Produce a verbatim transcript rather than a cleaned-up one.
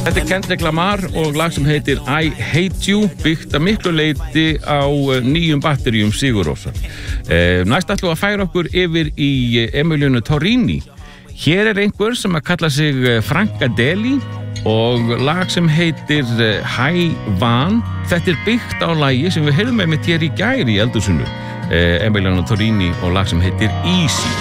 Þetta er Kendrick Lamar og lag sem heitir I Hate You, byggt að miklu leyti á nýjum batteríum Sigur Rósar. Eh, næst ætlum við að færa okkur yfir í Emiliano Torrini. Hér er einhver sem að kalla sig Francadeli og lag sem heitir High Van. Þetta er byggt á lagi sem við heyrðum með mitt hér í gær í eldhúsinu. Eh, Emiliano Torrini og lag sem heitir Easy.